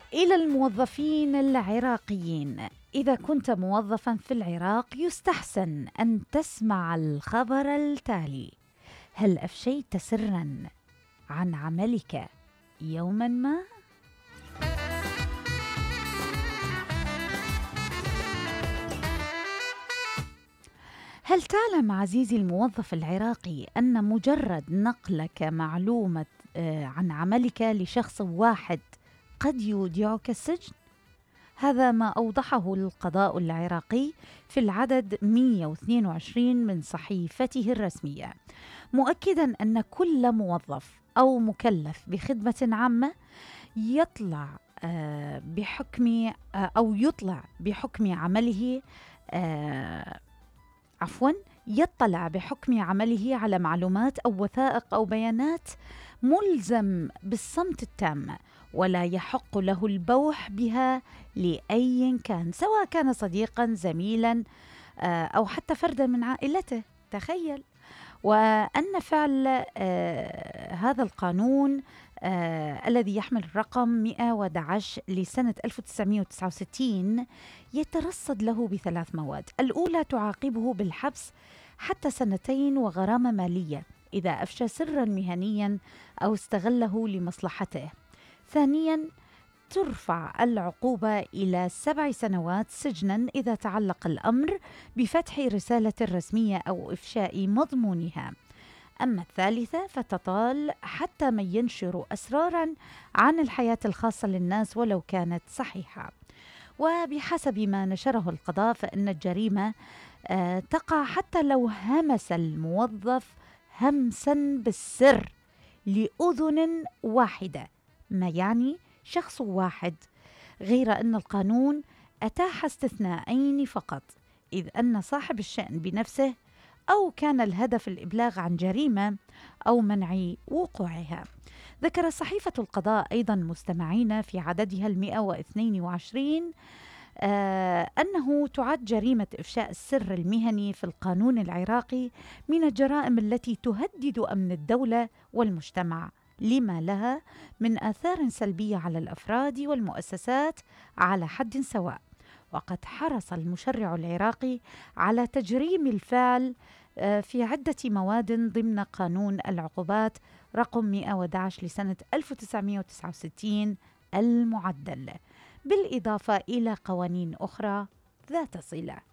إلى الموظفين العراقيين: إذا كنت موظفا في العراق يستحسن أن تسمع الخبر التالي. هل أفشيت سرا عن عملك يوما ما؟ هل تعلم عزيزي الموظف العراقي أن مجرد نقلك معلومة عن عملك لشخص واحد قد يودعك السجن؟ هذا ما أوضحه القضاء العراقي في العدد 122 من صحيفته الرسمية، مؤكدا أن كل موظف أو مكلف بخدمة عامة يطلع بحكم عمله يطلع بحكم عمله على معلومات أو وثائق أو بيانات ملزم بالصمت التام، ولا يحق له البوح بها لأي كان، سواء كان صديقا، زميلا، أو حتى فردا من عائلته. تخيل. وأن فعل هذا القانون الذي يحمل الرقم 111 لسنة 1969 يترصد له بثلاث مواد. الأولى تعاقبه بالحبس حتى 2 وغرامة مالية إذا أفشى سرا مهنيا أو استغله لمصلحته. ثانيا، ترفع العقوبة إلى 7 سنوات سجنا إذا تعلق الأمر بفتح رسالة رسمية أو إفشاء مضمونها. أما الثالثة فتطال حتى من ينشر أسرارا عن الحياة الخاصة للناس ولو كانت صحيحة. وبحسب ما نشره القضاء فإن الجريمة تقع حتى لو همس الموظف همسا بالسر لأذن واحدة، ما يعني شخص واحد، غير أن القانون أتاح استثناءين فقط: إذ أن صاحب الشأن بنفسه، أو كان الهدف الإبلاغ عن جريمة أو منع وقوعها. ذكر صحيفة القضاء أيضا مستمعين في عددها 122 أنه تعد جريمة إفشاء السر المهني في القانون العراقي من الجرائم التي تهدد أمن الدولة والمجتمع، لما لها من آثار سلبية على الأفراد والمؤسسات على حد سواء. وقد حرص المشرع العراقي على تجريم الفعل في عدة مواد ضمن قانون العقوبات رقم 111 لسنة 1969 المعدل، بالإضافة إلى قوانين أخرى ذات صلة.